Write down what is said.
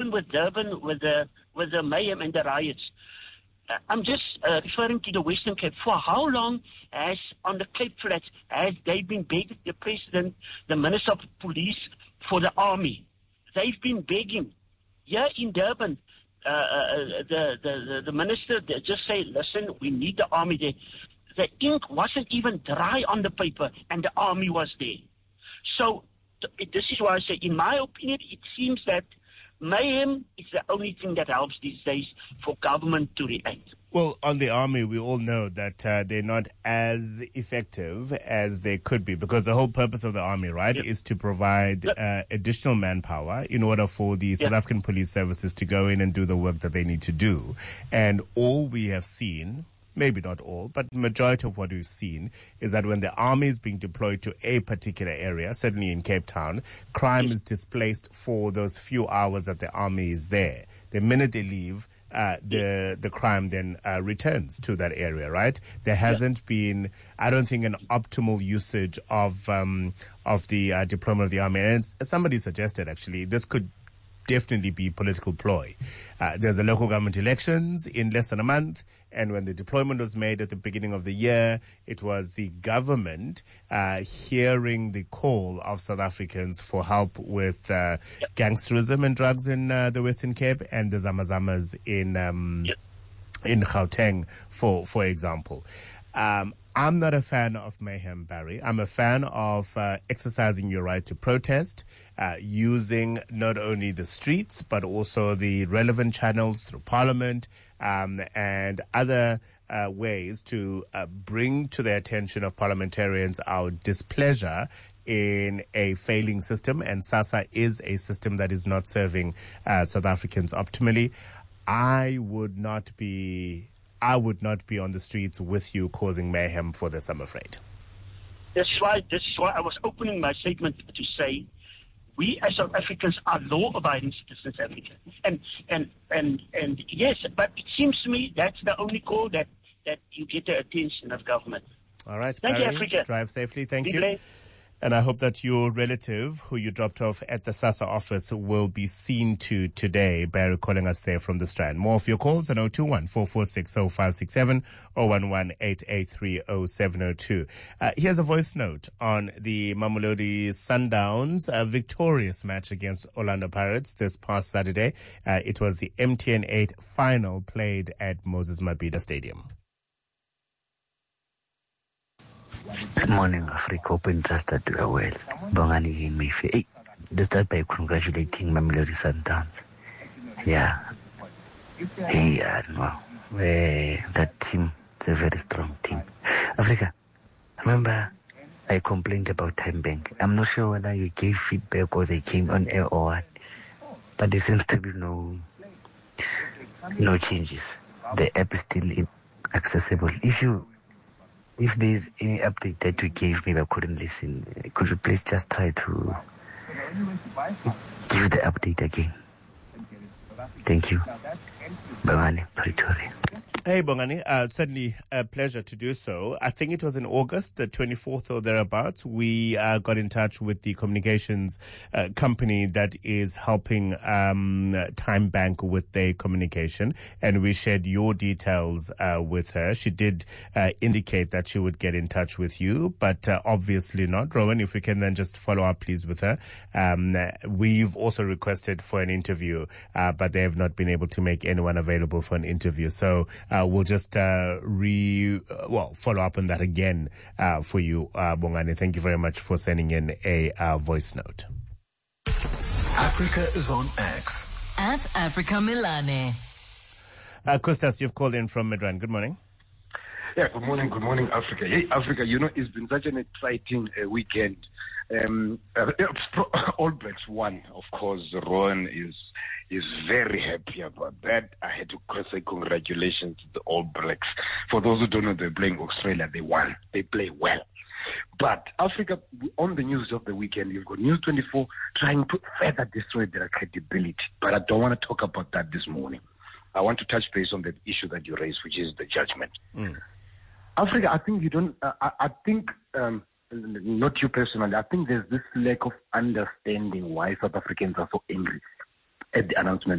happened with Durban, with the mayhem and the riots. I'm just referring to the Western Cape. For how long on the Cape Flats, has they been begging the president, the minister of police, for the army? They've been begging. Here in Durban, the minister just say, listen, we need the army there. The ink wasn't even dry on the paper, and the army was there. So this is why I say, in my opinion, it seems that mayhem is the only thing that helps these days for government to react. Well, on the army, we all know that they're not as effective as they could be, because the whole purpose of the army, right, is to provide additional manpower in order for the South African police services to go in and do the work that they need to do. And all we have seen, maybe not all, but the majority of what we've seen is that when the army is being deployed to a particular area, certainly in Cape Town, crime is displaced for those few hours that the army is there. The minute they leave, the crime then returns to that area, right? There hasn't been, I don't think, an optimal usage of the deployment of the army. And somebody suggested, actually, this could definitely be political ploy. There's the local government elections in less than a month, and when the deployment was made at the beginning of the year, it was the government hearing the call of South Africans for help with gangsterism and drugs in the Western Cape, and the Zamazamas in Gauteng, for example. I'm not a fan of mayhem, Barry. I'm a fan of exercising your right to protest, using not only the streets, but also the relevant channels through Parliament and other ways to bring to the attention of parliamentarians our displeasure in a failing system. And SASSA is a system that is not serving South Africans optimally. I would not be on the streets with you causing mayhem for this, I'm afraid. This is why I was opening my statement to say we as South Africans are law-abiding citizens, Africa. And yes, but it seems to me that's the only call that you get the attention of government. All right, Thank Barry, you, Africa. Drive safely. Thank you. And I hope that your relative who you dropped off at the SASSA office will be seen to today. Barry calling us there from the Strand. More of your calls on 021-446-0567 or 011-883-0702. Here's a voice note on the Mamelodi Sundowns victorious match against Orlando Pirates this past Saturday. It was the MTN 8 final played at Moses Mabhida Stadium. Good morning, Africa. Hope and trust that you are well. Bongani in Mayfair. Hey, let's start by congratulating Mamelodi Sundowns. Yeah. Hey, I don't know. That team, it's a very strong team. Africa, remember I complained about Time Bank. I'm not sure whether you gave feedback or they came on air or what, but there seems to be no changes. The app is still accessible. If there's any update that you gave me that I couldn't listen, could you please just try to give the update again? Thank you. Bongani, Pretoria. Hey, Bongani, certainly a pleasure to do so. I think it was in August, the 24th or thereabouts, we got in touch with the communications company that is helping Time Bank with their communication, and we shared your details with her. She did indicate that she would get in touch with you, but obviously not. Rowan, if we can then just follow up, please, with her. We've also requested for an interview, but they have not been able to make anyone available for an interview. So we'll just follow up on that again for you, Bongani. Thank you very much for sending in a voice note. Africa is on X. At Africa Milane. Kostas, you've called in from Midrand. Good morning. Yeah, good morning, Africa. Hey, Africa, it's been such an exciting weekend. All Blacks won, of course. Rowan is very happy about that. I had to say congratulations to the All Blacks. For those who don't know, they're playing Australia. They won. They play well. But Africa, on the news of the weekend, you've got News 24 trying to further destroy their credibility. But I don't want to talk about that this morning. I want to touch base on the issue that you raised, which is the judgment. Africa, I think you don't. I think not you personally. I think there's this lack of understanding why South Africans are so angry at the announcement